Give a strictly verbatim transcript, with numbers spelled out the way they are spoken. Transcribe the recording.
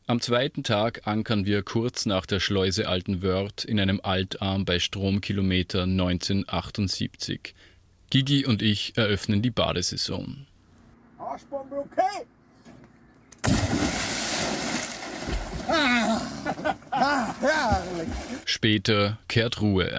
Am zweiten Tag ankern wir kurz nach der Schleuse Altenwörth in einem Altarm bei Stromkilometer neunzehnhundertachtundsiebzig. Gigi und ich eröffnen die Badesaison. Arschbombe, okay? Ah, ah, herrlich. Später kehrt Ruhe